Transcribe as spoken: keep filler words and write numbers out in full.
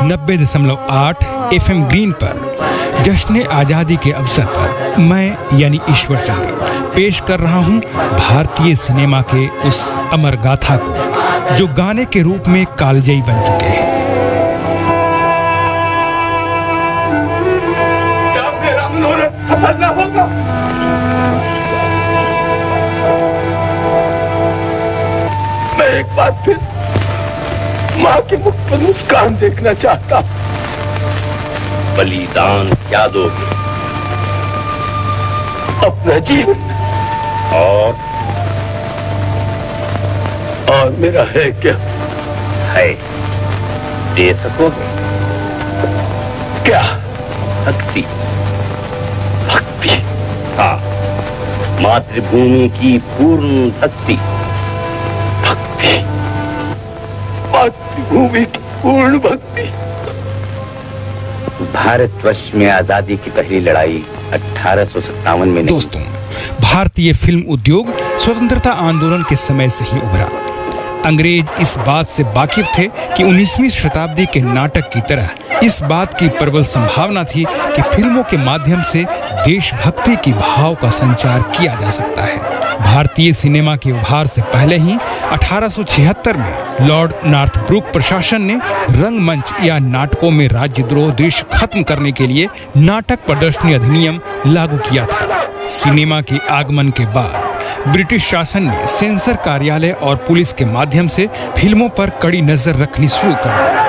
नब्बे दशमलव आठ एफ एम ग्रीन पर जश्न आजादी के अवसर पर मैं यानी ईश्वर चंद्र पेश कर रहा हूँ भारतीय सिनेमा के उस अमर गाथा को जो गाने के रूप में कालजयी बन चुके हैं। क्या मेरा मनोरथ सफल न होगा? मैं एक बार फिर माँ के मुख पर मुस्कान देखना चाहता हूँ। बलिदान क्या दोगे? अपना जीवन। और और मेरा है क्या? है, दे सकोगे? क्या? भक्ति। भक्ति? हाँ, मातृभूमि की पूर्ण भक्ति। भक्ति? मातृभूमि की पूर्ण भक्ति? भारतवर्ष में आजादी की पहली लड़ाई अठारह सौ सत्तावन में नहीं। दोस्तों, भारतीय फिल्म उद्योग स्वतंत्रता आंदोलन के समय से ही उभरा। अंग्रेज इस बात से वाकिफ थे कि उन्नीसवीं शताब्दी के नाटक की तरह इस बात की प्रबल संभावना थी कि फिल्मों के माध्यम से देशभक्ति की भाव का संचार किया जा सकता है। भारतीय सिनेमा के उभार से पहले ही अठारह सौ छिहत्तर में लॉर्ड नॉर्थब्रुक प्रशासन ने रंगमंच या नाटकों में राज्यद्रोह दृश्य खत्म करने के लिए नाटक प्रदर्शनी अधिनियम लागू किया था। सिनेमा के आगमन के बाद ब्रिटिश शासन ने सेंसर कार्यालय और पुलिस के माध्यम से फिल्मों पर कड़ी नजर रखनी शुरू कर दी।